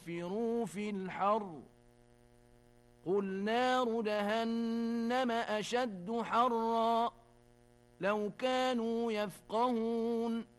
انفروا في الحر قل نار جهنم أشد حرا لو كانوا يفقهون